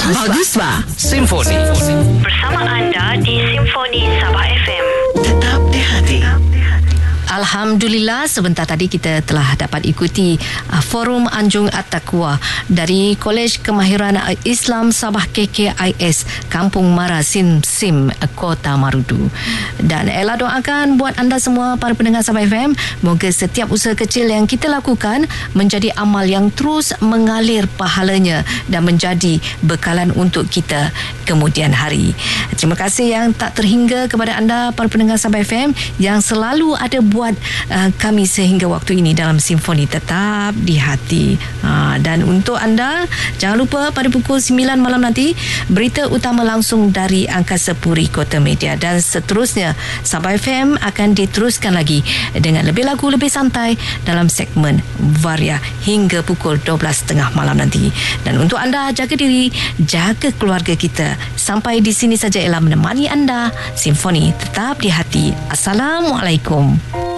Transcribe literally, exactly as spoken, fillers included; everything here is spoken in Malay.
Bagus ba? Simfoni. Bersama anda di Simfoni Sabah F M. Tetap di hati. Alhamdulillah, sebentar tadi kita telah dapat ikuti uh, Forum Anjung At-Taqwa dari Kolej Kemahiran Islam Sabah K K I S Kampung Mara Sim Sim Kota Marudu. Dan Ella doakan buat anda semua para pendengar Sabah F M, moga setiap usaha kecil yang kita lakukan menjadi amal yang terus mengalir pahalanya dan menjadi bekalan untuk kita kemudian hari. Terima kasih yang tak terhingga kepada anda para pendengar Sabah F M yang selalu ada buat uh, kami sehingga waktu ini dalam Simfoni Tetap di Hati. Uh, dan untuk anda, jangan lupa pada pukul sembilan malam nanti berita utama langsung dari Angkasa Puri Kota Media, dan seterusnya Sabah F M akan diteruskan lagi dengan lebih lagu lebih santai dalam segmen Varia hingga pukul dua belas tiga puluh malam nanti. Dan untuk anda, jaga diri, jaga keluarga kita. Sampai di sini saja Ella menemani anda. Simfoni Tetap di Hati. Assalamualaikum.